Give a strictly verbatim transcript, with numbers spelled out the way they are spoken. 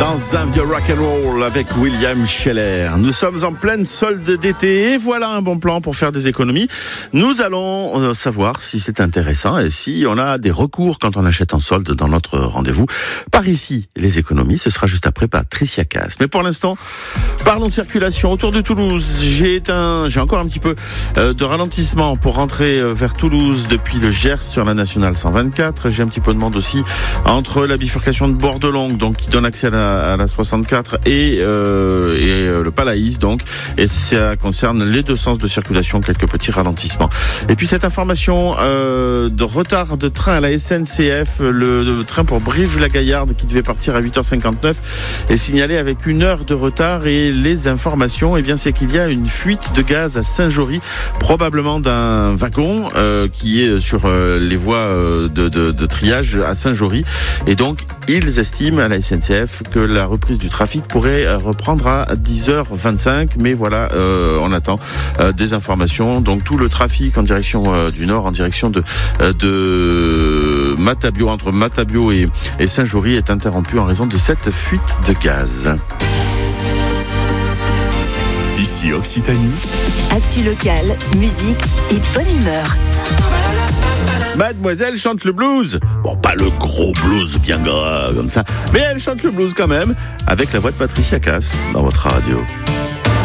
dans un vieux rock'n'roll avec William Scheller. Nous sommes en pleine solde d'été et voilà un bon plan pour faire des économies. Nous allons savoir si c'est intéressant et si on a des recours quand on achète en solde dans notre rendez-vous. Par ici, les économies, ce sera juste après Patricia Cass. Mais pour l'instant, parlons circulation autour de Toulouse. J'ai un, j'ai encore un petit peu de ralentissement pour rentrer vers Toulouse depuis le Gers sur la nationale cent vingt-quatre. J'ai un petit peu de monde aussi entre la bifurcation de Bordelongue, donc qui donne accès à la, à la soixante-quatre et, euh, et euh, le Palaïs, donc, et ça concerne les deux sens de circulation, quelques petits ralentissements. Et puis cette information euh, de retard de train à la S N C F, le, le train pour Brive-la-Gaillarde qui devait partir à huit heures cinquante-neuf est signalé avec une heure de retard et les informations, eh bien, c'est qu'il y a une fuite de gaz à Saint-Jory, probablement d'un wagon euh, qui est sur euh, les voies euh, de, de, de triage à Saint-Jory, et donc ils estiment à la S N C F que la reprise du trafic pourrait reprendre à dix heures vingt-cinq, mais voilà, euh, on attend euh, des informations. Donc tout le trafic en direction euh, du nord, en direction de, euh, de Matabio, entre Matabio et, et Saint-Jory, est interrompu en raison de cette fuite de gaz. Ici Occitanie. Actu locale, musique et bonne humeur. Mademoiselle chante le blues. Bon, pas le gros blues bien gras comme ça, mais elle chante le blues quand même, avec la voix de Patricia Cass dans votre radio.